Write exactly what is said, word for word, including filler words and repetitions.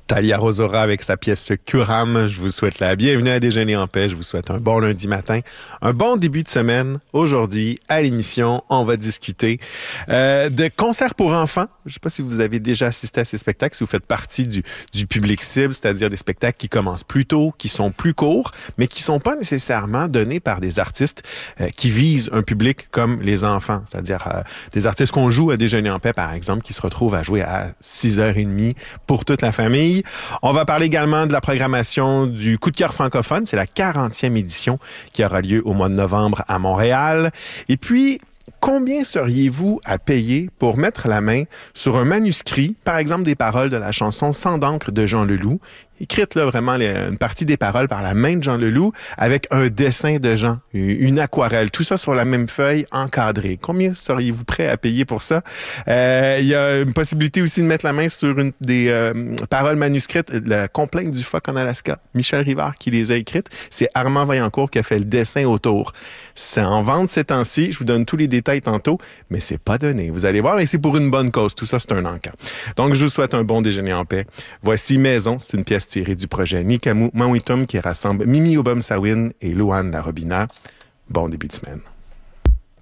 Talia Rosora avec sa pièce Curam. Je vous souhaite la bienvenue à Déjeuner en paix. Je vous souhaite un bon lundi matin, un bon début de semaine. Aujourd'hui, à l'émission, on va discuter euh, de concerts pour enfants. Je ne sais pas si vous avez déjà assisté à ces spectacles, si vous faites partie du, du public cible, c'est-à-dire des spectacles qui commencent plus tôt, qui sont plus courts, mais qui ne sont pas nécessairement donnés par des artistes euh, qui visent un public comme les enfants, c'est-à-dire euh, des artistes qu'on joue à Déjeuner en paix, par exemple, qui se retrouvent à jouer à six heures trente pour toute la famille. On va parler également de la programmation du Coup de cœur francophone. C'est la quarantième édition qui aura lieu au mois de novembre à Montréal. Et puis, combien seriez-vous à payer pour mettre la main sur un manuscrit, par exemple des paroles de la chanson Sang d'encre de Jean Leloup, écrite là vraiment les, une partie des paroles par la main de Jean Leloup avec un dessin de Jean, une aquarelle, tout ça sur la même feuille encadrée. Combien seriez-vous prêt à payer pour ça? Euh, il y a une possibilité aussi de mettre la main sur une des euh, paroles manuscrites, la complainte du phoque en Alaska. Michel Rivard qui les a écrites. C'est Armand Vaillancourt qui a fait le dessin autour. C'est en vente ces temps-ci. Je vous donne tous les détails tantôt, mais c'est pas donné. Vous allez voir, mais c'est pour une bonne cause. Tout ça, c'est un encas. Donc, je vous souhaite un bon déjeuner en paix. Voici Maison. C'est une pièce tirée du projet Nikamu Mawitum qui rassemble Mimi Obam-Sawin et Louane Larobina. Bon début de semaine.